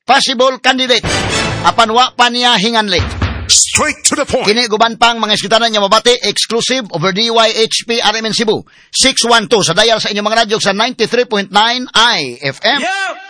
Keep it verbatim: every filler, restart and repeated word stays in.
possible candidate. Apan wa pa niya hinganli. Straight to the point. Kini guban pang mga eskutanan niya mabati, exclusive over D Y H P R M N Cebu. six one two sa dial sa inyong mga radyo sa ninety-three point nine I F M. Yeah!